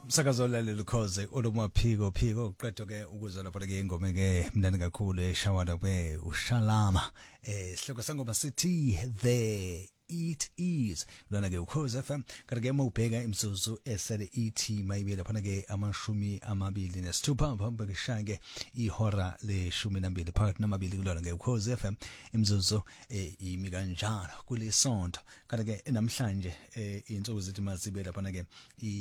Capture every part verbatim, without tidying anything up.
Sakazolalela ukhoze olumaphiko phiko qedwe ke ukuza lapha ke ingoma ke mnandi kakhulu eshawada kwe ushalama eh sihloko sangoma sithi the it is lona ke ukhoze F M kanti ke mawubheka imsuzu esele ithi maybe lapha ke amashumi amabili nesithupha phambi kweshaya ke ihora leshumi nambili phakathi namabili kulona ke ukhoze F M imzuzu imi kanjalo kulisonto kanti ke namhlanje insuku zithi masibe lapha ke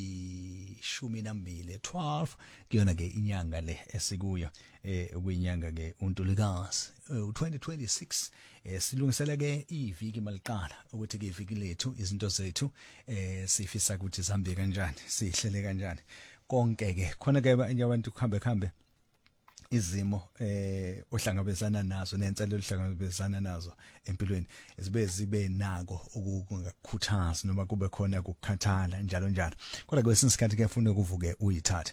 ishumi nambili twelve kuyona ke inyanga le esikuyo eh kuyinyanga ke uNtulikazi twenty twenty-six silungisela ke iviki maliqala ukuthi ke iviki lethu izinto zethu eh sifisa ukuthi sihambe kanjani sihlele kanjani konke ke khona ke abantu kuhambe khambe izimo eh ohlangabezana nazo nenselelo ohlangabezana nazo empilweni zibe zibe nako ukukhuthaza noma kube khona ukukhathala njalo njalo kodwa kwesinye isikhathi kuyafuna ukuvuke uyithathe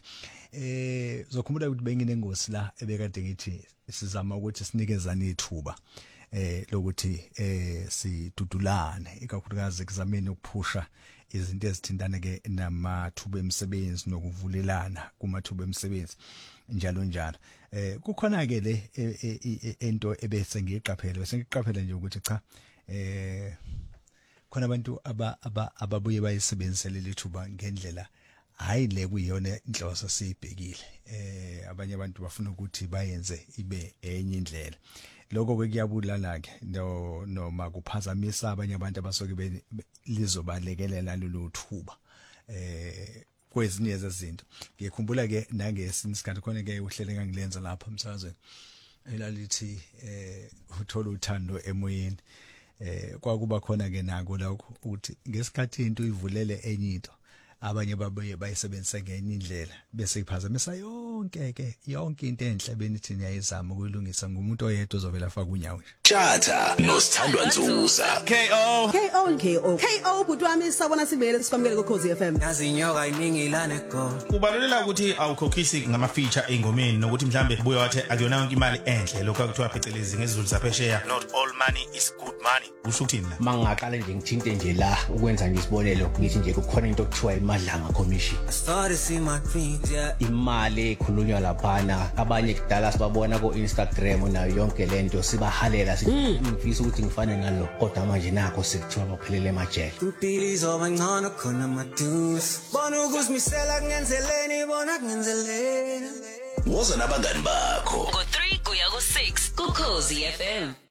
eh zokhumbula ukuthi benginengosi la ebekade ngithi sizama ukuthi sinikezane ithuba eh lokuthi eh sidudulane ikakhulukazi kuzameni ukuphusha izinto ezithintana ke namathuba emisebenzi nokuvulelana kumathuba emisebenzi njalo njalo eh kukhona ke le into ebese ngiyiqaphela bese ngiqaphela nje ukuthi cha eh khona abantu aba ababuye bayisebenzisele lethuba ngendlela hayi le kuyiyona inhloso siyibhekile eh abanye abantu bafuna ukuthi bayenze ibe enye indlela lokho kuyabulala ke no noma kuphazamisa abanye abantu abasoke lizobalekelela lolu thuba eh kwezinye zezinto ngikhumbula ke nangesinye isikhathi khona ke uhlele ngangilenza lapha emsakazweni elalithi eh uthola uthando emoyeni eh kwakuba khona ke nako lokho ukuthi ngesikhathi into ivulele enye into abanye babuye bayisebenzisa ngenye indlela bese iphazamisa yonke ke yonke into enhle benithi niyayizama ukuyilungisa ngumuntu oyedwa ozovela afaka unyawo Tjata nosithandwa Nzuza K O K O K O K O butwami sabona sibele sikwamukele kuKhosi F M yazi inyoka iningi lana go kubaluleka ukuthi awukhokhisi ngama feature engomeni nokuthi mhlambe buye wathi akuyona yonke imali enhle lokho akuthiwa phecelezi ngezulu zaphesheya not all money is good money usho ukuthini la mangaqala nje ngithinte nje la ukwenza nje isibonelo ngithi nje kukhona into okuthiwa imadlanga commission I started see my dreams yeah imali ekhulunywa laphana abanye kudala sibabona ku Instagram nayo yonke lento sibahalela ngifisa ukuthi ngifane nalo kodwa manje nakho sekuthiwa baphelele emajele impilo zoba ngcono khona maduze bona ukuzimisela kungenzeleni bona kungenzeleni woza nabangani bakho ngo three kuya ku six kuKhosi F M.